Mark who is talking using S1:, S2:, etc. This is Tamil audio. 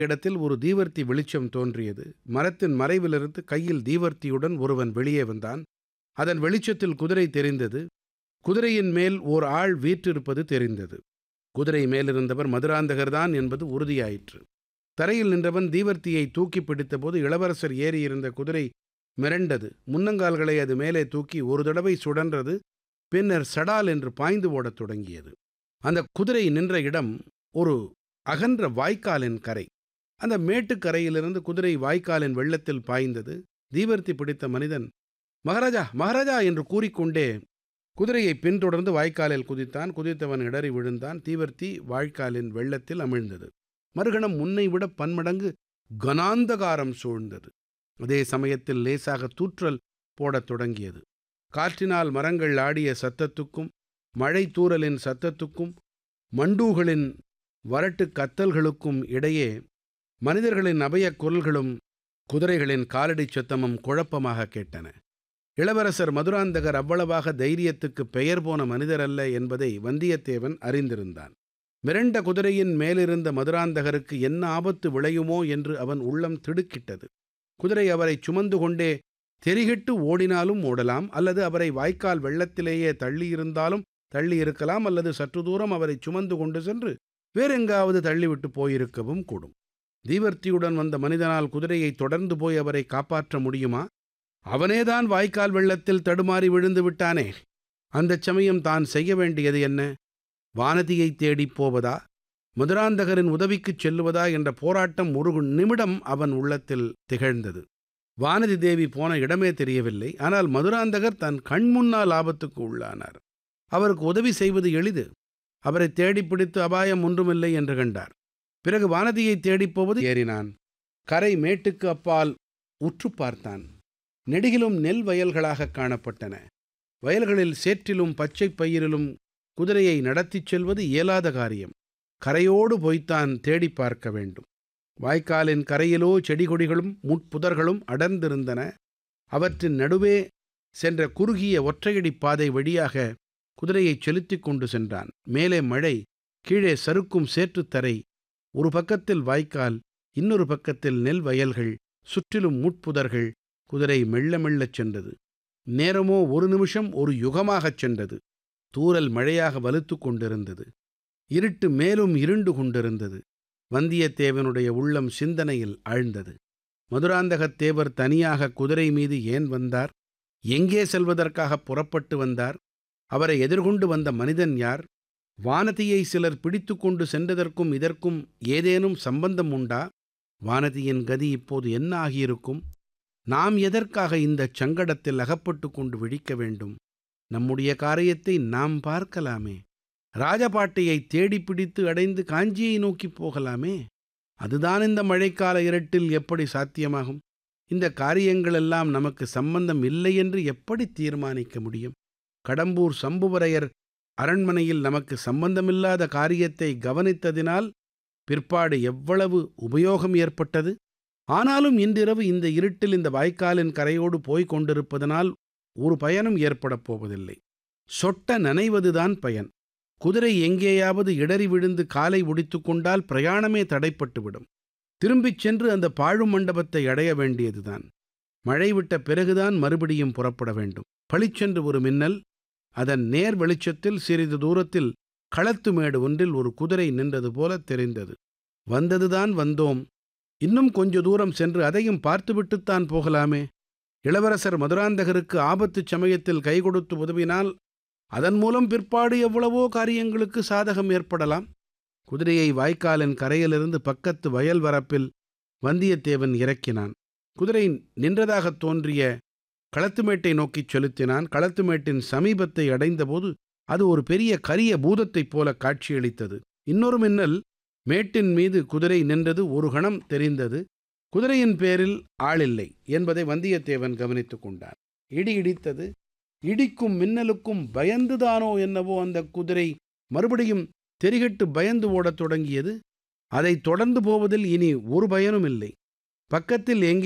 S1: இடத்தில் ஒரு தீவர்த்தி வெளிச்சம் தோன்றியது. மரத்தின் மறைவிலிருந்து கையில் தீவர்த்தியுடன் ஒருவன் வெளியே வந்தான். அதன் வெளிச்சத்தில் குதிரை தெரிந்தது. குதிரையின் மேல் ஓர் ஆள் வீற்றிருப்பது தெரிந்தது. குதிரை மேலிருந்தவர் மதுராந்தகர்தான் என்பது உறுதியாயிற்று. தரையில் நின்றவன் தீவர்த்தியை தூக்கி பிடித்தபோது இளவரசர் ஏறியிருந்த குதிரை மிரண்டது. முன்னங்கால்களை அது மேலே தூக்கி ஒரு தடவை சுழன்றது. பின்னர் சடால் என்று பாய்ந்து ஓடத் தொடங்கியது. அந்த குதிரை நின்ற இடம் ஒரு அகன்ற வாய்க்காலின் கரை. அந்த மேட்டுக்கரையிலிருந்து குதிரை வாய்க்காலின் வெள்ளத்தில் பாய்ந்தது. தீவர்த்தி பிடித்த மனிதன் மகாராஜா மகாராஜா என்று கூறிக்கொண்டே குதிரையை பின்தொடர்ந்து வாய்க்காலில் குதித்தான். குதித்தவன் இடறி விழுந்தான். தீவர்த்தி வாய்க்காலின் வெள்ளத்தில் அமிழ்ந்தது. மறுகணம் முன்னை விட பன்மடங்கு கனாந்தகாரம் சூழ்ந்தது. அதே சமயத்தில் லேசாக தூற்றல் போடத் தொடங்கியது. காற்றினால் மரங்கள் ஆடிய சத்தத்துக்கும் மழை தூறலின் சத்தத்துக்கும் மண்டூகளின் வரட்டு கத்தல்களுக்கும் இடையே மனிதர்களின் அபயக் குரல்களும் குதிரைகளின் காலடிச் சத்தமும் குழப்பமாக கேட்டன. இளவரசர் மதுராந்தகர் அவ்வளவாக தைரியத்துக்கு பெயர் போன மனிதர் அல்ல என்பதை வந்தியத்தேவன் அறிந்திருந்தான். மிரண்ட குதிரையின் மேலிருந்த மதுராந்தகருக்கு என்ன ஆபத்து விளையுமோ என்று அவன் உள்ளம் திடுக்கிட்டது. குதிரை அவரை சுமந்து கொண்டே தெரிகிட்டு ஓடினாலும் ஓடலாம், அல்லது அவரை வாய்க்கால் வெள்ளத்திலேயே தள்ளியிருந்தாலும் தள்ளியிருக்கலாம், அல்லது சற்று தூரம் அவரை சுமந்து கொண்டு சென்று வேறெங்காவது தள்ளிவிட்டு போயிருக்கவும் கூடும். தீவர்த்தியுடன் வந்த மனிதனால் குதிரையை தொடர்ந்து போய் அவரை காப்பாற்ற முடியுமா? அவனேதான் வாய்க்கால் வெள்ளத்தில் தடுமாறி விழுந்து விட்டானே. அந்தச் சமயம் தான் செய்ய வேண்டியது என்ன? வானதியை தேடிப் போவதா, மதுராந்தகரின் உதவிக்குச் செல்லுவதா என்ற போராட்டம் ஒரு நிமிடம் அவன் உள்ளத்தில் திகழ்ந்தது. வானதி தேவி போன இடமே தெரியவில்லை. ஆனால் மதுராந்தகர் தன் கண்முன்னால் ஆபத்துக்கு உள்ளானார். அவருக்கு உதவி செய்வது எளிது. அவரை தேடிப்பிடித்து அபாயம் ஒன்றுமில்லை என்று கண்டார். பிறகு வானதியை தேடிப்போவது ஏறினான். கரை மேட்டுக்கு அப்பால் உற்று பார்த்தான். நெடுகிலும் நெல் வயல்களாக காணப்பட்டன. வயல்களில் சேற்றிலும் பச்சை பயிரிலும் குதிரையை நடத்திச் செல்வது இயலாத காரியம். கரையோடு போய்த்தான் தேடி பார்க்க வேண்டும். வாய்க்காலின் கரையிலோ செடிகொடிகளும் முட்புதர்களும் அடர்ந்திருந்தன. அவற்றின் நடுவே சென்ற குறுகிய ஒற்றையடி பாதை வழியாக குதிரையைச் செலுத்திக் கொண்டு சென்றான். மேலே மழை, கீழே சறுக்கும் சேற்றுத்தரை. ஒரு பக்கத்தில் வாய்க்கால், இன்னொரு பக்கத்தில் நெல் வயல்கள், சுற்றிலும் முட்புதர்கள். குதிரை மெல்ல மெல்லச் சென்றது. நேரமோ ஒரு நிமிஷம் ஒரு யுகமாகச் சென்றது. தூறல் மழையாக வலுத்து கொண்டிருந்தது. இருட்டு மேலும் இருண்டு கொண்டிருந்தது. வந்தியத்தேவனுடைய உள்ளம் சிந்தனையில் ஆழ்ந்தது. மதுராந்தகத்தேவர் தனியாக குதிரை மீது ஏன் வந்தார்? எங்கே செல்வதற்காக புறப்பட்டு வந்தார்? அவரை எதிர்கொண்டு வந்த மனிதன் யார்? வானதியை சிலர் பிடித்து கொண்டு சென்றதற்கும் இதற்கும் ஏதேனும் சம்பந்தம் உண்டா? வானதியின் கதி இப்போது என்ன ஆகியிருக்கும்? நாம் எதற்காக இந்தச் சங்கடத்தில் அகப்பட்டு கொண்டு விழிக்க வேண்டும்? நம்முடைய காரியத்தை நாம் பார்க்கலாமே. ராஜபாட்டையை தேடி பிடித்து அடைந்து காஞ்சியை நோக்கி போகலாமே. அதுதான் இந்த மழைக்கால இருட்டில் எப்படி சாத்தியமாகும்? இந்த காரியங்களெல்லாம் நமக்கு சம்பந்தம் இல்லை என்று எப்படி தீர்மானிக்க முடியும்? கடம்பூர் சம்புவரையர் அரண்மனையில் நமக்கு சம்பந்தமில்லாத காரியத்தை கவனித்ததினால் பிற்பாடு எவ்வளவு உபயோகம் ஏற்பட்டது. ஆனாலும் இன்றிரவு இந்த இருட்டில் இந்த வாய்க்காலின் கரையோடு போய்க் கொண்டிருப்பதனால் ஒரு பயனும் ஏற்படப் போவதில்லை. சொட்ட நனைவதுதான் பயன். குதிரை எங்கேயாவது இடறி விழுந்து காலை ஒடித்து கொண்டால் பிரயாணமே தடைப்பட்டுவிடும். திரும்பிச் சென்று அந்த பாழும் மண்டபத்தை அடைய வேண்டியதுதான். மழை விட்ட பிறகுதான் மறுபடியும் புறப்பட வேண்டும். பளிச்சென்று ஒரு மின்னல். அதன் நேர் வெளிச்சத்தில் சிறிது தூரத்தில் களத்து மேடு ஒன்றில் ஒரு குதிரை நின்றது போல தெரிந்தது. வந்ததுதான் வந்தோம். இன்னும் கொஞ்ச தூரம் சென்று அதையும் பார்த்துவிட்டுத்தான் போகலாமே. இளவரசர் மதுராந்தகருக்கு ஆபத்துச் சமயத்தில் கை கொடுத்து உதவினால் அதன் மூலம் பிற்பாடு எவ்வளவோ காரியங்களுக்கு சாதகம் ஏற்படலாம். குதிரையை வாய்க்காலின் கரையிலிருந்து பக்கத்து வயல் வரப்பில் வந்தியத்தேவன் இறக்கினான். குதிரை நின்றதாகத் தோன்றிய களத்துமேட்டை நோக்கிச் செலுத்தினான். களத்துமேட்டின் சமீபத்தை அடைந்தபோது அது ஒரு பெரிய கரிய பூதத்தைப் போல காட்சியளித்தது. இன்னொரு மின்னல். மேட்டின் மீது குதிரை நின்றது ஒரு கணம் தெரிந்தது. குதிரையின் பேரில் ஆளில்லை என்பதை வந்தியத்தேவன் கவனித்துக் கொண்டான். இடி இடித்தது. இடிக்கும் மின்னலுக்கும் பயந்துதானோ என்னவோ அந்த குதிரை மறுபடியும் தெரிகிட்டு பயந்து ஓடத் தொடங்கியது. அதைத் தொடர்ந்து போவதில் இனி ஒரு பயனும் இல்லை. பக்கத்தில் எங்கே